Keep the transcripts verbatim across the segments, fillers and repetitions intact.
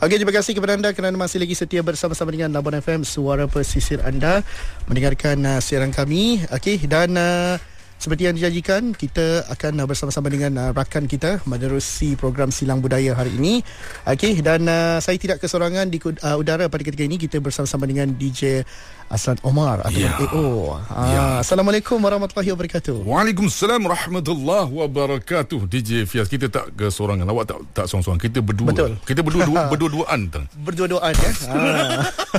Okey, terima kasih kepada anda kerana masih lagi setia bersama-sama dengan Labuan F M, suara pesisir anda, mendengarkan uh, siaran kami. Okey, dan uh, seperti yang dijanjikan, kita akan uh, bersama-sama dengan uh, rakan kita menerusi program Silang Budaya hari ini. Okey, dan uh, saya tidak kesorangan di uh, udara pada ketika ini. Kita bersama-sama dengan D J Azlan Omar atau ya. A O. Ah, ya. Assalamualaikum warahmatullahi wabarakatuh. Waalaikumsalam warahmatullahi wabarakatuh. D J Fiaz, kita tak kesorangan. Awak tak tak seorang-seorang. Kita berdua. Betul. Kita berdua dua, berdua-duaan. Berdua-duaan ya. Ah.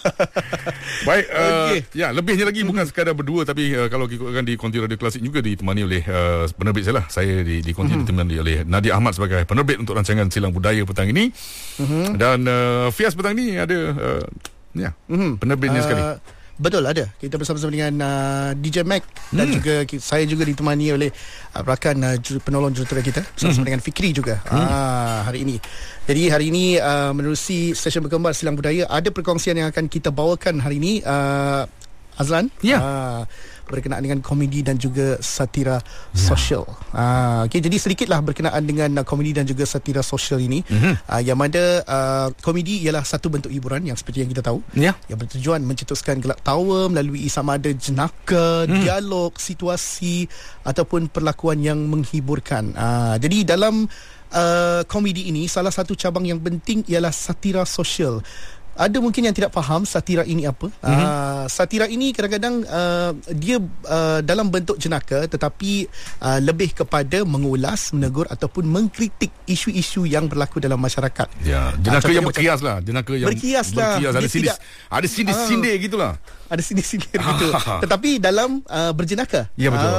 Baik, uh, okay. ya, lebihnya lagi bukan sekadar berdua, tapi uh, kalau ikutkan di Konti Radio Klasik juga ditemani oleh uh, penerbit saya lah. Saya di, di Konti mm-hmm. ditemani oleh Nadia Ahmad sebagai penerbit untuk rancangan Silang Budaya petang ini. Mm-hmm. Dan uh, Fiaz petang ini ada uh, ya, mm-hmm. penerbitnya uh, sekali. Betul, ada. Kita bersama-sama dengan uh, D J Mac dan hmm. juga saya juga ditemani oleh uh, rakan uh, penolong jurutera kita bersama-sama hmm. dengan Fikri juga hmm. uh, hari ini. Jadi hari ini uh, menerusi stesen berkembar Silang Budaya, ada perkongsian yang akan kita bawakan hari ini, uh, Azlan. Ya. Uh, berkenaan dengan komedi dan juga satira ya. sosial. Uh, okay, jadi sedikitlah berkenaan dengan uh, komedi dan juga satira sosial ini. Mm-hmm. Uh, yang mana uh, komedi ialah satu bentuk hiburan yang seperti yang kita tahu. Ya. Yang bertujuan mencetuskan gelak tawa melalui sama ada jenaka, mm. dialog, situasi ataupun perlakuan yang menghiburkan. Uh, jadi dalam uh, komedi ini, salah satu cabang yang penting ialah satira sosial. Ada mungkin yang tidak faham satira ini apa. Mm-hmm. Uh, satira ini kadang-kadang uh, dia uh, dalam bentuk jenaka, tetapi uh, lebih kepada mengulas, menegur ataupun mengkritik isu-isu yang berlaku dalam masyarakat. Ya, jenaka uh, yang berkias lah, jenaka yang berkias lah. Berkias. Ada sindir, ada sindir-sindir uh, gitulah. Ada sindir-sindir gitu. Tetapi dalam uh, berjenaka. Ya, betul.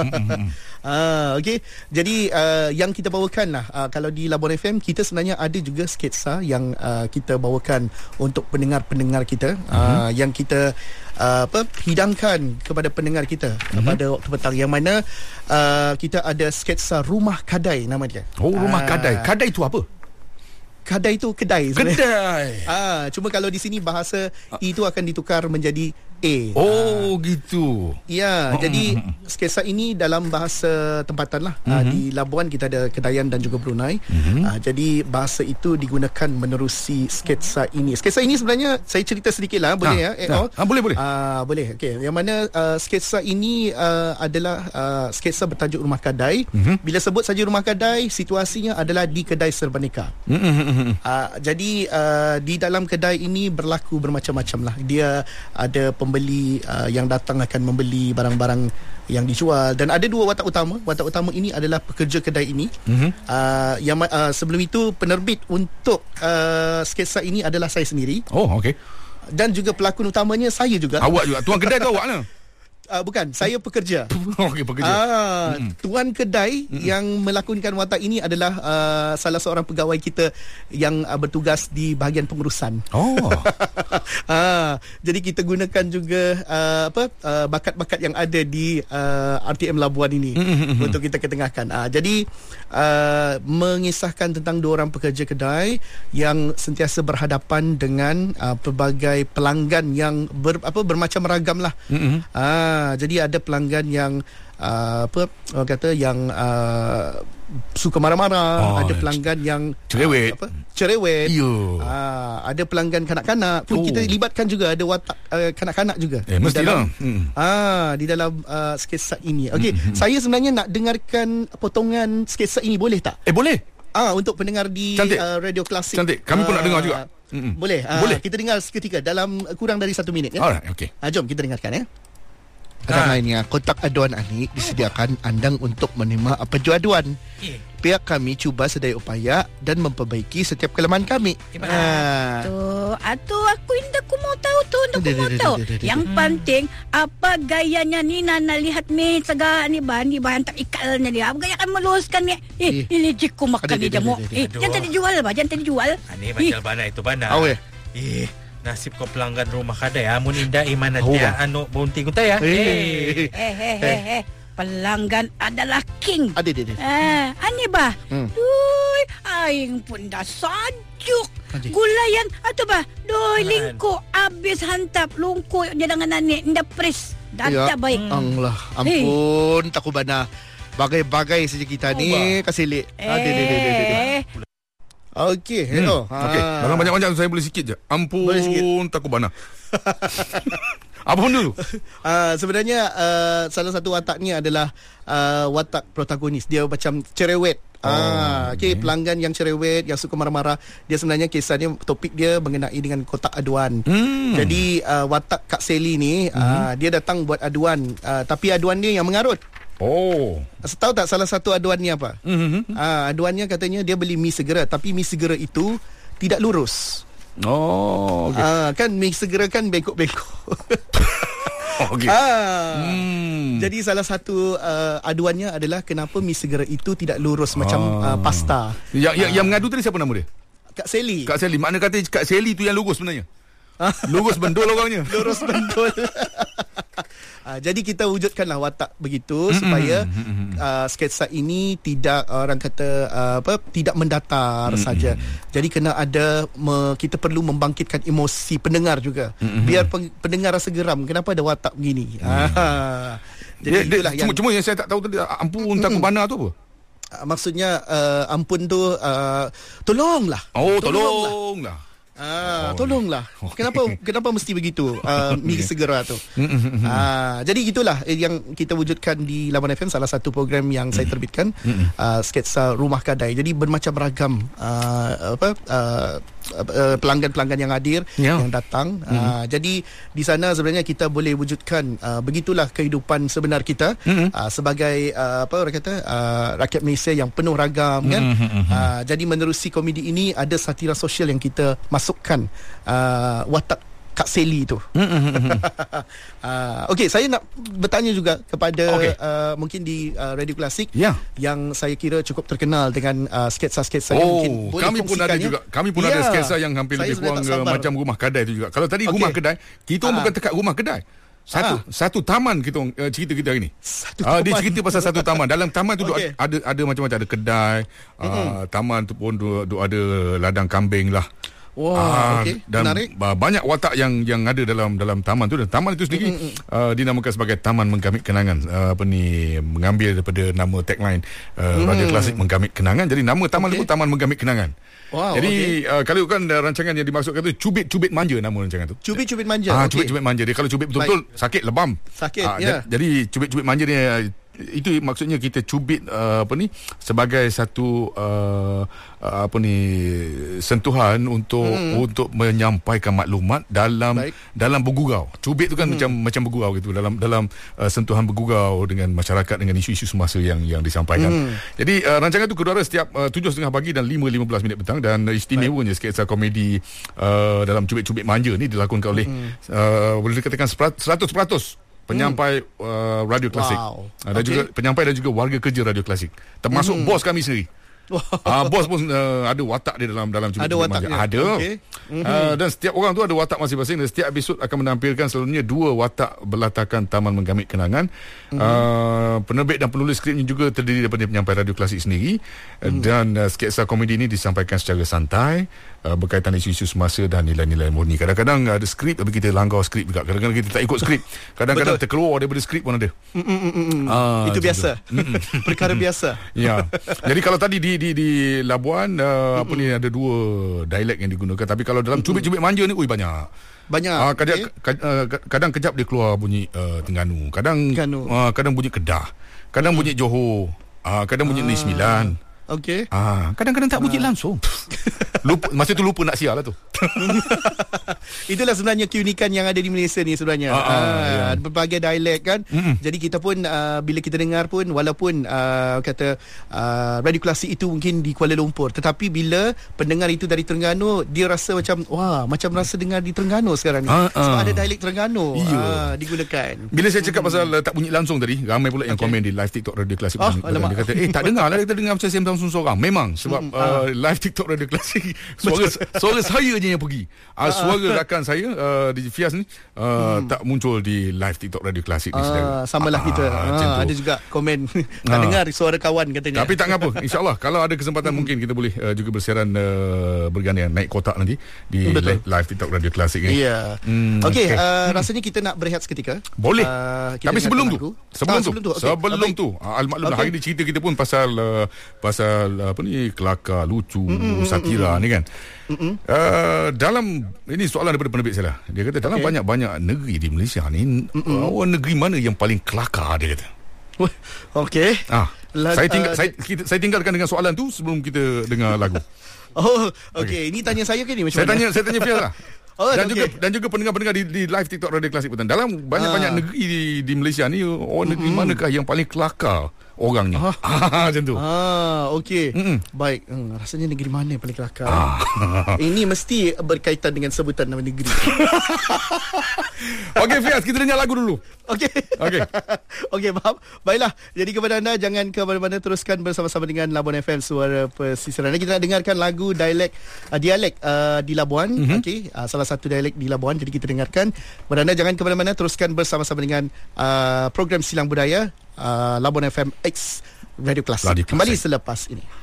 Ah, okey. Jadi uh, yang kita bawakan lah, uh, kalau di Labuan F M kita sebenarnya ada juga sketsa yang uh, kita bawakan untuk pendengar-pendengar kita, uh-huh. uh, yang kita uh, apa hidangkan kepada pendengar kita uh-huh. pada waktu petang, yang mana uh, kita ada sketsa Rumah Kadai nama dia. Oh, Rumah uh, Kadai. Kadai itu apa? Kadai itu kedai sebenarnya. Kedai. Ah, cuma kalau di sini bahasa E itu akan ditukar menjadi A. Oh, ah. gitu. Ya, jadi sketsa ini dalam bahasa tempatan lah. Mm-hmm. Ah, di Labuan kita ada Kedayan dan juga Brunei. Mm-hmm. Ah, jadi bahasa itu digunakan menerusi sketsa ini. Sketsa ini sebenarnya saya cerita sedikit lah, boleh ah, ya? Ah, ah, boleh, boleh. Ah, boleh. Okey. Yang mana uh, sketsa ini uh, adalah uh, sketsa bertajuk Rumah Kadai. Mm-hmm. Bila sebut saja Rumah Kadai, situasinya adalah di kedai serbaneka. Mm-hmm. Uh, jadi uh, di dalam kedai ini berlaku bermacam-macam lah. Dia ada pembeli uh, yang datang akan membeli barang-barang yang dijual, dan ada dua watak utama. Watak utama ini adalah pekerja kedai ini. Mm-hmm. uh, yang uh, sebelum itu penerbit untuk uh, sketsa ini adalah saya sendiri. Oh, okey. Dan juga pelakon utamanya saya juga. Awak juga. Tuan kedai tu awak lah. Uh, bukan, saya pekerja. Okey, pekerja. Ah, mm-hmm. Tuan kedai mm-hmm. yang melakonkan watak ini adalah uh, salah seorang pegawai kita yang uh, bertugas di bahagian pengurusan. Oh. ah, jadi kita gunakan juga uh, apa uh, bakat-bakat yang ada di uh, R T M Labuan ini mm-hmm. untuk kita ketengahkan. Ah, jadi uh, mengisahkan tentang dua orang pekerja kedai yang sentiasa berhadapan dengan uh, pelbagai pelanggan yang ber, apa bermacam ragam lah. Mm-hmm. Ah, jadi ada pelanggan yang uh, apa orang kata yang uh, suka marah-marah, oh, ada pelanggan yang cerewet, uh, apa cerewet. Uh, ada pelanggan kanak-kanak pun oh. kita libatkan juga, ada watak uh, kanak-kanak juga. Eh, mestilah. Hmm. Ah, di dalam uh, sketsa ini. Okey, hmm. saya sebenarnya nak dengarkan potongan sketsa ini, boleh tak? Eh, boleh. Ah, untuk pendengar di uh, Radio Klasik. Cantik. Kami pun uh, nak dengar juga. Mm-mm. Boleh. Uh, boleh. Kita dengar seketika dalam kurang dari satu minit ya. Alright, okey. Ah, jom kita dengarkan ya. Kadang lainnya, kotak aduan Anik disediakan andang untuk menerima apa-jua aduan. Okay. Pihak kami cuba sedaya upaya dan memperbaiki setiap kelemahan kami. Ha. Tu, atu aku indah aku mau tahu tu, indah aku mau tahu. Yang penting apa gayanya ni Nana lihat ni segala ni bahan ni bahan tak ikalnya dia. Apa gaya akan meluaskan ni? Eh, ini jiku makan ni jamu. Eh, jangan tadi jual bah, jangan tadi jual. Ani macam mana itu bana? Awe. Eh. Nasib kau pelanggan Rumah Kadai amun indah iman dia anu bunting kuntai ya. Eh eh eh eh pelanggan adalah king. Ade ade. Eh, ani bah. Hmm. Dui, aing pun dah sajuk. Gulayan atau bah? Doi lingko habis hantap lungko jangan ane indah pres. Data baik. Allah, ampun hey. Takubana. Bagai-bagai saja kita oh, ni kasih lik. Ade ade ade ade. Okey, Hmm. hello. Okey, Ah. dalam banyak-banyak saya boleh sikit je. Ampun Boleh sikit. Takubana. Apa benda tu? Uh, sebenarnya uh, salah satu wataknya adalah uh, watak protagonis. Dia macam cerewet. Oh, Ah, okey, okay. pelanggan yang cerewet, yang suka marah-marah. Dia sebenarnya kisahnya, topik dia mengenai dengan kotak aduan. Hmm. Jadi uh, watak Kak Sally ni, hmm. uh, dia datang buat aduan, uh, tapi aduan dia yang mengarut. Oh. Tahu tak salah satu aduannya apa? Mm-hmm. Uh, aduannya katanya dia beli mi segera, tapi mi segera itu tidak lurus. Oh, okey. Ah, kan mi segera kan bengkok-bengkok. Oh, okey. Ah. Hmm. Jadi salah satu uh, aduannya adalah kenapa mi segera itu tidak lurus macam Ah. uh, pasta. Yang yang, yang mengadu tadi siapa nama dia? Kak Sally. Kak Sally. Makna kata Kak Sally tu yang lurus sebenarnya. Lurus bendul orangnya. Lurus bendul. Uh, jadi kita wujudkanlah watak begitu mm-hmm. supaya uh, sketsa ini tidak orang kata uh, apa tidak mendatar mm-hmm. saja. Jadi kena ada me, kita perlu membangkitkan emosi pendengar juga. Mm-hmm. Biar peng, pendengar rasa geram. Kenapa ada watak begini? Mm. Ah. Jadi Dia, dia, itulah cuma, yang cuma yang saya tak tahu tadi, ampun Mm-mm. Takubana tu apa? uh, maksudnya uh, ampun tu uh, tolonglah. Oh, Tolonglah. tolonglah. Ah, Oh, tolonglah. okay. Kenapa kenapa mesti begitu? Uh, mi segera tu. Ah, jadi itulah yang kita wujudkan di Labuan F M, salah satu program yang saya terbitkan, uh, sketsa Rumah Kedai. Jadi bermacam ragam uh, apa uh, uh, pelanggan-pelanggan yang hadir, Ya. yang datang. Uh, jadi di sana sebenarnya kita boleh wujudkan uh, begitulah kehidupan sebenar kita uh, sebagai uh, apa orang kata uh, rakyat Malaysia yang penuh ragam kan. Uh, jadi menerusi komedi ini ada satira sosial yang kita masukkan uh, watak Kak Sally tu. uh, Okey, saya nak bertanya juga kepada Okey. uh, mungkin di uh, Radio Klasik Ya. yang saya kira cukup terkenal dengan uh, sketsa-sketsa yang mungkin Oh, boleh kami pun ada kongsikannya. juga. Kami pun Ya. ada sketsa yang hampir Saya lebih sebenarnya kurang tak uh, sabar. macam Rumah Kedai tu juga. Kalau tadi Okey. Rumah Kedai, kita Ah. bukan dekat Rumah Kedai. Satu Ah. satu taman kita uh, cerita kita hari ni. Satu Ah, dia taman. cerita pasal satu taman. Dalam taman tu Okey. okay. ada ada macam-macam, ada kedai, uh, taman tu pun du, du, ada ladang kambing lah. Wah, Ah, okey, dan menarik. ba- banyak watak yang yang ada dalam dalam taman tu, dan taman itu sendiri mm-hmm. uh, dinamakan sebagai Taman Menggamit Kenangan. Uh, apa ni, mengambil daripada nama tagline uh, Mm. Radio Klasik Menggamit Kenangan. Jadi nama taman Okey. itu Taman Menggamit Kenangan. Wow, Jadi okey. uh, kalau kan uh, rancangan yang dimaksudkan tu Cubit-Cubit Manja, nama rancangan tu. Cubit-cubit manja. Ah, okey. Cubit-cubit manja. Dia kalau cubit betul-betul sakit, lebam. Sakit, Ah, ya. ja- Jadi cubit-cubit manja ni uh, itu maksudnya kita cubit uh, apa ni sebagai satu uh, uh, apa ni sentuhan untuk hmm. untuk menyampaikan maklumat dalam Baik. dalam bergurau. Cubit tu kan hmm. macam macam bergurau gitu, dalam dalam uh, sentuhan bergurau dengan masyarakat, dengan isu-isu semasa yang yang disampaikan. Hmm. Jadi uh, rancangan tu kedua setiap uh, tujuh tiga puluh pagi dan lima lima belas minit petang, dan uh, istimewanya sketsa komedi uh, dalam Cubit-Cubit Manja ni dilakonkan oleh hmm. uh, boleh dikatakan seratus peratus penyampai hmm. uh, Radio Klasik. Wow. Uh, dan Okey. juga penyampai dan juga warga kerja Radio Klasik. Termasuk Hmm. bos kami sendiri. Ah, bos pun uh, ada watak dia dalam dalam Ada Cubit-Cubit wataknya. Manja. Ada. Okey. Uh, dan setiap orang tu ada watak masing-masing, dan setiap episod akan menampilkan selalunya dua watak berlatarkan Taman Menggamit Kenangan. Mm-hmm. Uh, penerbit dan penulis skripnya juga terdiri daripada penyampai Radio Klasik sendiri. Mm. Dan uh, sketsa komedi ini disampaikan secara santai, uh, berkaitan isu-isu semasa dan nilai-nilai murni. Kadang-kadang ada skrip tapi kita langgar skrip juga. Kadang-kadang kita tak ikut skrip. Kadang-kadang Betul. terkeluar daripada skrip pun ada. Mm-mm-mm. Ah, Itu macam biasa. tu. Perkara biasa. Ya. Jadi kalau tadi di di di Labuan uh, apa ni ada dua dialek yang digunakan, tapi kalau dalam Cubit-Cubit Manja ni ui banyak. Banyak. Ah, kadang, okey. ka, uh, kadang kejap dia keluar bunyi uh, Terengganu, kadang Terengganu. uh, kadang bunyi Kedah, kadang bunyi Johor, uh, kadang bunyi Negeri Sembilan. Okey. Ah, kadang-kadang tak bunyi langsung. Lupa, masa tu lupa nak siar lah tu. Itulah sebenarnya keunikan yang ada di Malaysia ni sebenarnya. Ah, ah, Ah, ya. ada berbagai dialek kan. Mm-mm. Jadi kita pun uh, bila kita dengar pun, walaupun uh, kata uh, Radio Klasik itu mungkin di Kuala Lumpur, tetapi bila pendengar itu dari Terengganu, dia rasa macam wah, macam rasa dengar di Terengganu sekarang ni. Ah, Sebab ah. ada dialek Terengganu Ya. ah, digunakan. Bila saya cakap pasal uh, tak bunyi langsung tadi, ramai pula yang Okey. komen di live TikTok Radio Klasik. Oh, Dia alamak. kata, eh tak dengar lah, kita dengar macam Sam Samsung seorang. Memang sebab Mm, uh, live TikTok Radio Klasik Suara suara saya je yang pergi. Uh, suara rakan saya uh, D J Fias ni uh, hmm. tak muncul di live TikTok Radio Klasik ni. Uh, samalah uh, kita. Uh, ada juga komen tak uh. dengar suara kawan katanya. Tapi tak ngapa. InsyaAllah kalau ada kesempatan hmm. mungkin kita boleh uh, juga bersiaran uh, bergantian naik kotak nanti di live, live TikTok Radio Klasik ni. Ya. Yeah. Hmm, Okey, okay. uh, rasanya kita nak berehat seketika. Boleh. Uh, Tapi sebelum tu, sebelum, ah, sebelum tu, okay. sebelum tu, okay. Al-maklum okay. hari ni cerita kita pun pasal uh, pasal uh, apa ni, kelakar, lucu, mm-mm, satira mm-mm. ni kan. Uh, dalam ini soalan daripada penerbit saya lah. Dia kata dalam okay. banyak-banyak negeri di Malaysia ni, uh, negeri mana yang paling kelakar, dia kata. Okey. Ah, La, saya tinggal uh, saya, kita, saya tinggalkan dengan soalan tu sebelum kita dengar lagu. Oh, okey. Okay. Ini tanya saya ke ni macam saya mana? Tanya, saya tanya Fiaz lah. Oh, dan okay. juga dan juga pendengar-pendengar di, di live TikTok Radio Klasik Petang. Dalam banyak-banyak ah. negeri di, di Malaysia ni, oh, negeri mm-hmm. manakah yang paling kelakar orangnya? Ah, ah macam tu. Ah, okey. Mm-mm. Baik. Hmm, rasanya negeri mana yang paling kelakar? Ah. Ini mesti berkaitan dengan sebutan nama negeri. Okey Fiaz, kita dengar lagu dulu. Okey. Okey. Okey, faham. Baiklah. Jadi kepada anda, jangan ke mana-mana, teruskan bersama-sama dengan Labuan F M, Suara Pesisiran. Kita nak dengarkan lagu dialek uh, dialek uh, di Labuan. Mm-hmm. Okey, uh, salah satu dialek di Labuan. Jadi kita dengarkan. Kepada anda, jangan ke mana-mana, teruskan bersama-sama dengan uh, program Silang Budaya uh, Labuan F M X Radio Klasik. Kembali selepas ini.